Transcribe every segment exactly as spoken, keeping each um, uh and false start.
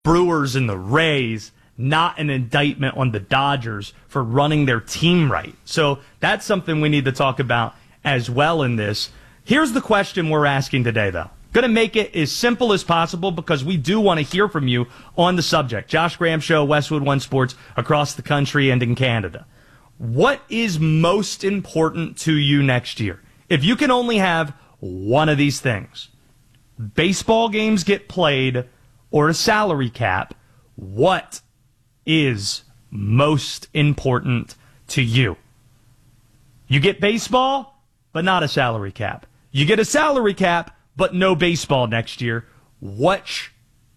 Brewers and the Rays, not an indictment on the Dodgers for running their team right. So that's something we need to talk about as well in this. Here's the question we're asking today, though. Going to make it as simple as possible because we do want to hear from you on the subject. Josh Graham Show, Westwood One Sports, across the country and in Canada. What is most important to you next year? If you can only have one of these things, baseball games get played or a salary cap, what is most important to you? You get baseball, but not a salary cap. You get a salary cap, but no baseball next year. Which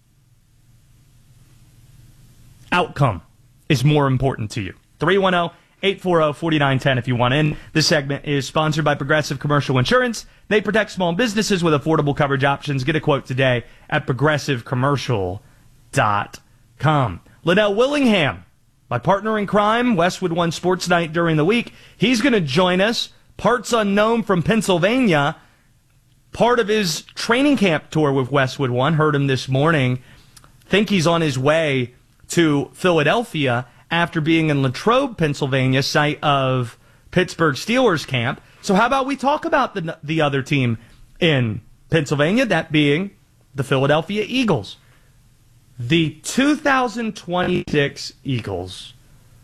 outcome is more important to you? three one zero, eight four zero, four nine one zero if you want in. This segment is sponsored by Progressive Commercial Insurance. They protect small businesses with affordable coverage options. Get a quote today at progressive commercial dot com. Liddell Willingham, my partner in crime, Westwood One Sports Night during the week. He's going to join us, parts unknown from Pennsylvania, part of his training camp tour with Westwood One. Heard him this morning. Think he's on his way to Philadelphia after being in Latrobe, Pennsylvania, site of Pittsburgh Steelers camp. So how about we talk about the the other team in Pennsylvania, that being the Philadelphia Eagles. The two thousand twenty-six Eagles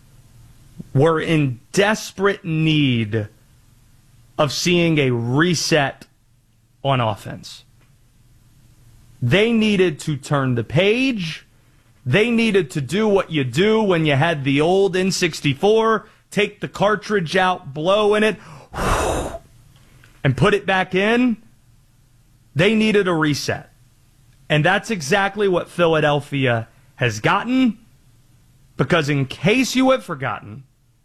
were in desperate need of seeing a reset on offense. They needed to turn the page. They needed to do what you do when you had the old N sixty-four, take the cartridge out, blow in it, and put it back in. They needed a reset. And that's exactly what Philadelphia has gotten, because in case you have forgotten,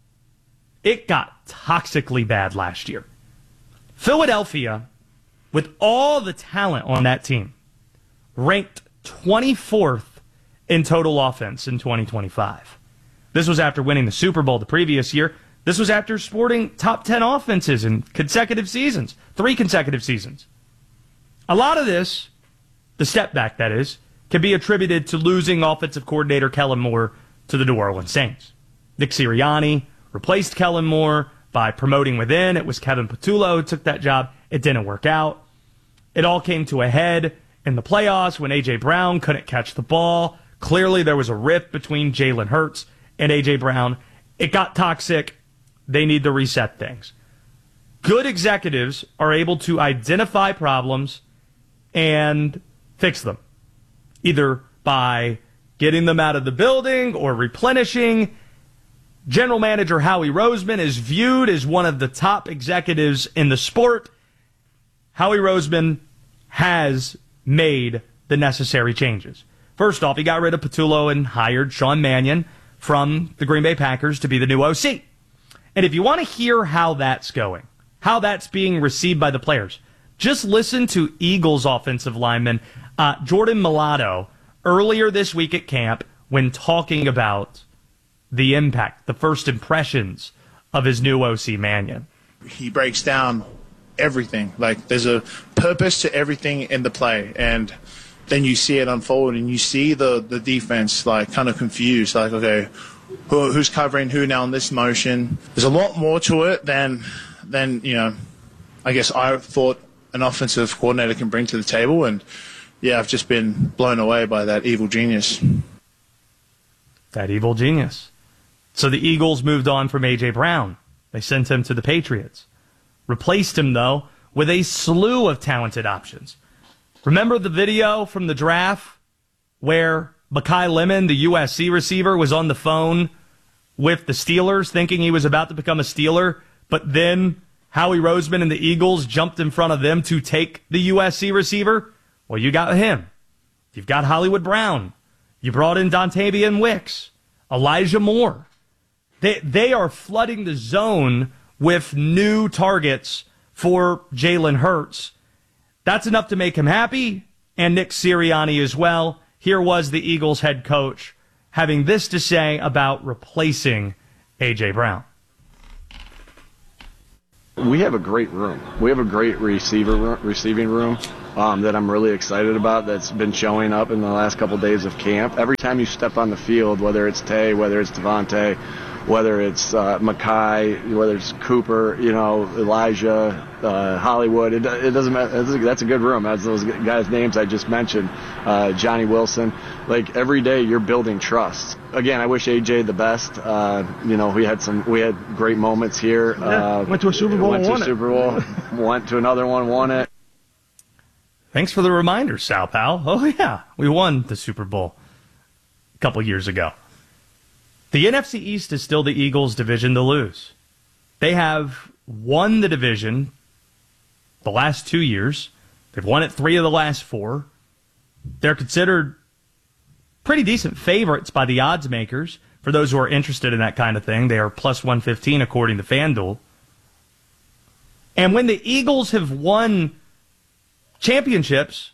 it got toxically bad last year. Philadelphia, with all the talent on that team, ranked twenty-fourth in total offense in twenty twenty-five. This was after winning the Super Bowl the previous year. This was after sporting top ten offenses in consecutive seasons, three consecutive seasons. A lot of this, the step back that is, can be attributed to losing offensive coordinator Kellen Moore to the New Orleans Saints. Nick Sirianni replaced Kellen Moore by promoting within. It was Kevin Patullo who took that job. It didn't work out. It all came to a head in the playoffs when A J. Brown couldn't catch the ball. Clearly there was a rift between Jalen Hurts and A J. Brown. It got toxic. They need to reset things. Good executives are able to identify problems and fix them, either by getting them out of the building or replenishing. General Manager Howie Roseman is viewed as one of the top executives in the sport. Howie Roseman has made the necessary changes. First off, he got rid of Patullo and hired Sean Mannion from the Green Bay Packers to be the new O C. And if you want to hear how that's going, how that's being received by the players, just listen to Eagles offensive lineman uh, Jordan Mulatto earlier this week at camp when talking about the impact, the first impressions of his new O C Mannion. He breaks down everything. Like, there's a purpose to everything in the play, and then you see it unfold, and you see the, the defense, like, kind of confused. Like, okay, who, who's covering who now in this motion? There's a lot more to it than, than, you know, I guess I thought an offensive coordinator can bring to the table, and yeah, I've just been blown away by that evil genius. That evil genius. So the Eagles moved on from A J. Brown. They sent him to the Patriots. Replaced him, though, with a slew of talented options. Remember the video from the draft where Mekhi Lemon, the U S C receiver, was on the phone with the Steelers thinking he was about to become a Steeler, but then Howie Roseman and the Eagles jumped in front of them to take the U S C receiver? Well, you got him. You've got Hollywood Brown. You brought in Dontavian Wicks, Elijah Moore. They, they are flooding the zone with new targets for Jalen Hurts. That's enough to make him happy, and Nick Sirianni as well. Here was the Eagles head coach having this to say about replacing A J. Brown. We have a great room. We have a great receiver room, receiving room um, that I'm really excited about that's been showing up in the last couple days of camp. Every time you step on the field, whether it's Tay, whether it's Devontae, whether it's uh, Makai, whether it's Cooper, you know, Elijah, uh, Hollywood, it, it doesn't matter. That's a good room. That's those guys' names I just mentioned, uh, Johnny Wilson. Like, every day you're building trust. Again, I wish A J the best. Uh, you know, we had some, we had great moments here. Yeah, uh, went to a Super Bowl, went and to won a Super Bowl, went to another one, won it. Thanks for the reminder, Sal Pal. Oh, yeah, we won the Super Bowl a couple years ago. The N F C East is still the Eagles' division to lose. They have won the division the last two years. They've won it three of the last four. They're considered pretty decent favorites by the odds makers. For those who are interested in that kind of thing, they are plus one fifteen according to FanDuel. And when the Eagles have won championships,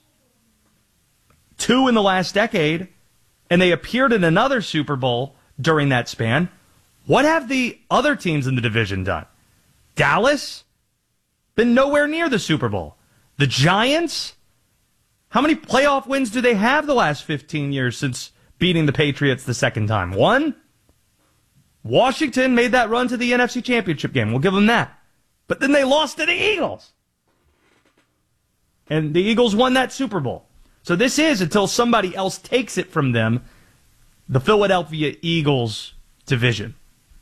two in the last decade, and they appeared in another Super Bowl during that span, what have the other teams in the division done? Dallas? Been nowhere near the Super Bowl. The Giants? How many playoff wins do they have the last fifteen years since beating the Patriots the second time? One? Washington made that run to the N F C Championship game. We'll give them that. But then they lost to the Eagles. And the Eagles won that Super Bowl. So this is, until somebody else takes it from them, the Philadelphia Eagles division.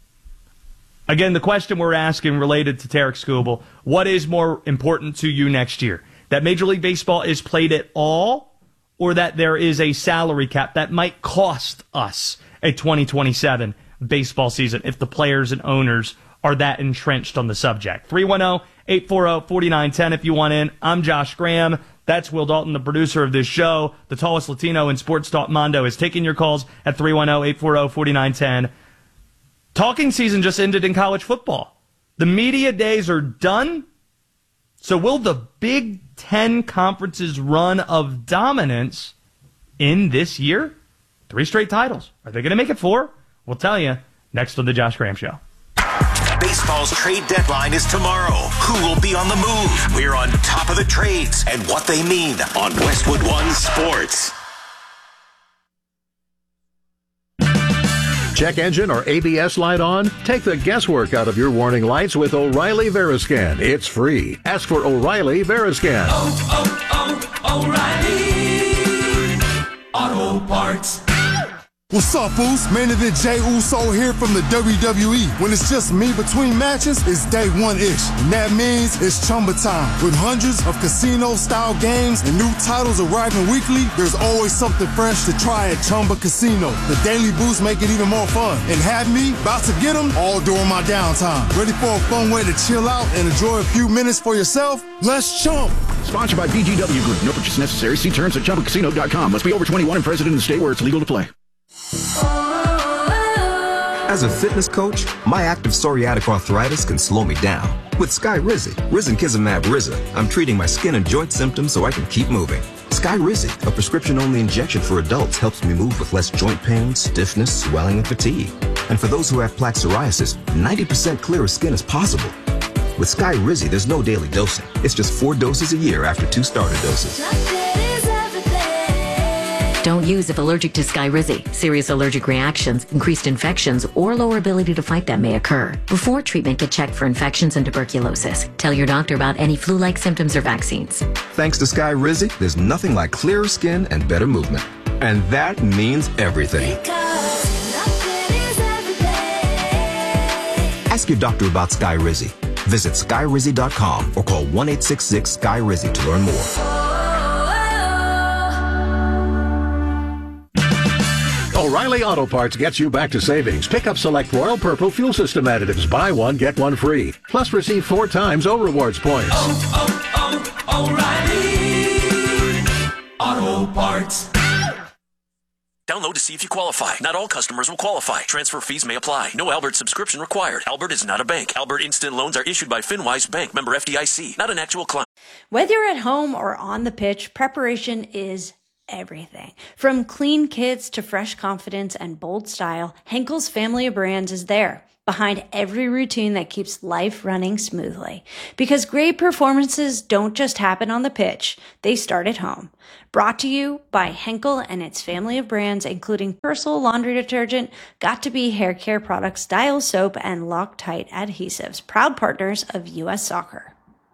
Again, the question we're asking related to Tarek Skubal, what is more important to you next year? That Major League Baseball is played at all, or that there is a salary cap that might cost us a twenty twenty-seven baseball season if the players and owners are that entrenched on the subject? three one zero, eight four zero, four nine one zero if you want in. I'm Josh Graham. That's Will Dalton, the producer of this show. The tallest Latino in Sports Talk Mondo is taking your calls at three one zero, eight four zero, four nine one zero. Talking season just ended in college football. The media days are done. So will the Big Ten Conference's run of dominance end this year? Three straight titles. Are they going to make it four? We'll tell you next on The Josh Graham Show. Baseball's trade deadline is tomorrow. Who will be on the move? We're on top of the trades and what they mean on Westwood One Sports. Check engine or A B S light on? Take the guesswork out of your warning lights with O'Reilly Veriscan. It's free. Ask for O'Reilly Veriscan. Oh, oh, oh, O'Reilly Auto Parts. What's up, Boost? Main event Jey Uso here from the W W E. When it's just me between matches, it's day one-ish. And that means it's Chumba time. With hundreds of casino-style games and new titles arriving weekly, there's always something fresh to try at Chumba Casino. The Daily Boost make it even more fun. And have me about to get them all during my downtime. Ready for a fun way to chill out and enjoy a few minutes for yourself? Let's chump. Sponsored by B G W Group. No purchase necessary. See terms at chumba casino dot com. Must be over twenty-one and present in the state where it's legal to play. As a fitness coach, my active psoriatic arthritis can slow me down. With Skyrizi, Risankizumab Riza, I'm treating my skin and joint symptoms so I can keep moving. Skyrizi, a prescription-only injection for adults, helps me move with less joint pain, stiffness, swelling, and fatigue. And for those who have plaque psoriasis, ninety percent clearer skin is possible. With Skyrizi, there's no daily dosing. It's just four doses a year after two starter doses. Don't use if allergic to Skyrizi. Serious allergic reactions, increased infections, or lower ability to fight them may occur. Before treatment, get checked for infections and tuberculosis. Tell your doctor about any flu-like symptoms or vaccines. Thanks to Skyrizi, there's nothing like clearer skin and better movement. And that means everything. Ask your doctor about Skyrizi. Visit Skyrizi dot com or call one eight six six Sky Rizi to learn more. O'Reilly Auto Parts gets you back to savings. Pick up select Royal Purple fuel system additives. Buy one, get one free. Plus receive four times O Rewards points. Oh, oh, oh, O'Reilly Auto Parts. Download to see if you qualify. Not all customers will qualify. Transfer fees may apply. No Albert subscription required. Albert is not a bank. Albert Instant Loans are issued by FinWise Bank, member F D I C, not an actual client. Whether you're at home or on the pitch, preparation is everything. From clean kits to fresh confidence and bold style, Henkel's family of brands is there. behind every routine that keeps life running smoothly. Because great performances don't just happen on the pitch, they start at home. Brought to you by Henkel and its family of brands, including Persil laundry detergent, Got2b hair care products, Dial soap, and Loctite adhesives, proud partners of U S Soccer.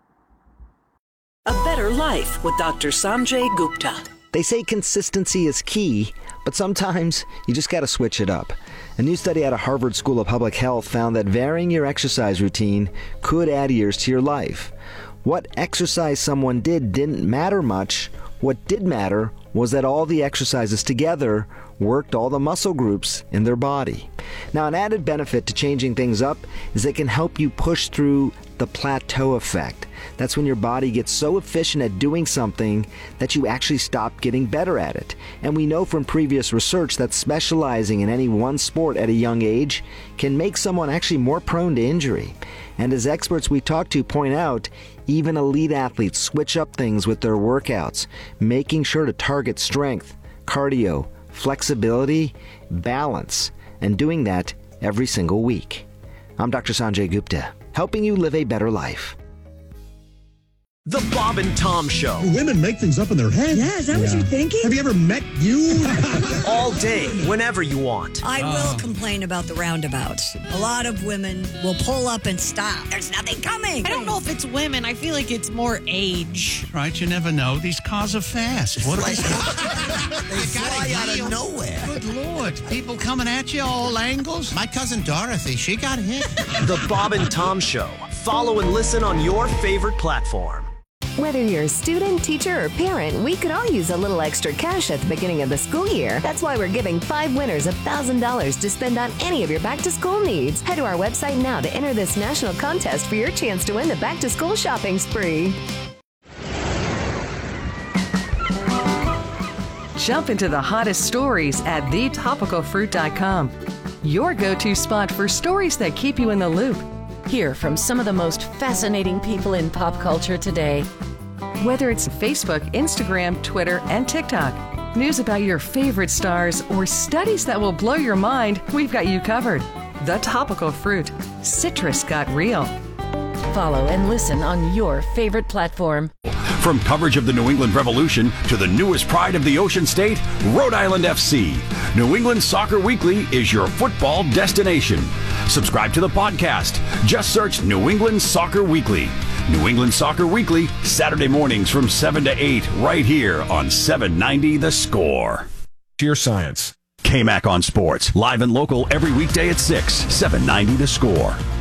A better life with Doctor Sanjay Gupta. They say consistency is key, but sometimes you just got to switch it up. A new study out of Harvard School of Public Health found that varying your exercise routine could add years to your life. What exercise someone did didn't matter much. What did matter was that all the exercises together worked all the muscle groups in their body. Now, an added benefit to changing things up is it can help you push through the plateau effect. That's when your body gets so efficient at doing something that you actually stop getting better at it. And we know from previous research that specializing in any one sport at a young age can make someone actually more prone to injury. And as experts we talk to point out, even elite athletes switch up things with their workouts, making sure to target strength, cardio, flexibility, balance, and doing that every single week. I'm Doctor Sanjay Gupta, helping you live a better life. The Bob and Tom Show. Women make things up in their head. Yeah, is that yeah. what you're thinking? Have you ever met you? All day, whenever you want. I uh. will complain about the roundabouts. A lot of women will pull up and stop. There's nothing coming. I don't know if it's women. I feel like it's more age. Right, you never know. These cars are fast. What are they? They fly out of nowhere. Good Lord. People coming at you all angles. My cousin Dorothy, she got hit. The Bob and Tom Show. Follow and listen on your favorite platform. Whether you're a student, teacher, or parent, we could all use a little extra cash at the beginning of the school year. That's why we're giving five winners one thousand dollars to spend on any of your back-to-school needs. Head to our website now to enter this national contest for your chance to win the back-to-school shopping spree. Jump into the hottest stories at the topical fruit dot com. Your go-to spot for stories that keep you in the loop. Hear from some of the most fascinating people in pop culture today. Whether it's Facebook, Instagram, Twitter, and TikTok, news about your favorite stars, or studies that will blow your mind, we've got you covered. The Topical Fruit. Citrus got real. Follow and listen on your favorite platform. From coverage of the New England Revolution to the newest pride of the Ocean State, Rhode Island F C. New England Soccer Weekly is your football destination. Subscribe to the podcast. Just search New England Soccer Weekly. New England Soccer Weekly, Saturday mornings from seven to eight, right here on seven ninety The Score. Pure Science. K-Mac on Sports, live and local every weekday at six, seven ninety The Score.